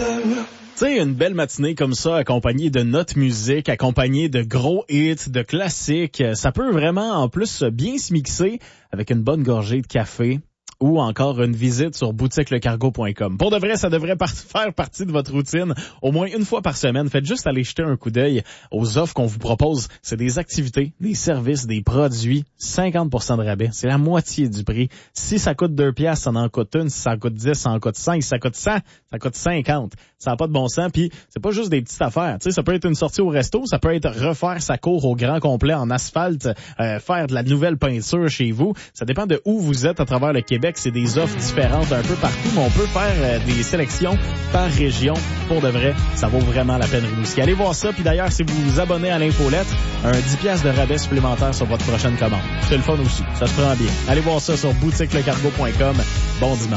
Tu sais, une belle matinée comme ça, accompagnée de notre musique, accompagnée de gros hits, de classiques, ça peut vraiment en plus bien se mixer avec une bonne gorgée de café ou encore une visite sur boutiquelecargo.com. Pour de vrai, ça devrait faire partie de votre routine au moins une fois par semaine. Faites juste aller jeter un coup d'œil aux offres qu'on vous propose. C'est des activités, des services, des produits, 50% de rabais. C'est la moitié du prix. Si ça coûte 2 piastres, ça en coûte une. Si ça en coûte 10, ça en coûte 5. Si ça coûte 100, ça coûte 50. Ça n'a pas de bon sens. Puis c'est pas juste des petites affaires. Tu sais, ça peut être une sortie au resto, ça peut être refaire sa cour au grand complet en asphalte, faire de la nouvelle peinture chez vous. Ça dépend de où vous êtes à travers le Québec. C'est des offres différentes un peu partout, mais on peut faire des sélections par région. Pour de vrai, ça vaut vraiment la peine, Rimouski. Allez voir ça. Puis d'ailleurs, si vous vous abonnez à l'infolettre, un 10 piastres de rabais supplémentaire sur votre prochaine commande. C'est le fun aussi. Ça se prend bien. Allez voir ça sur boutiquelecargo.com. Bon dimanche.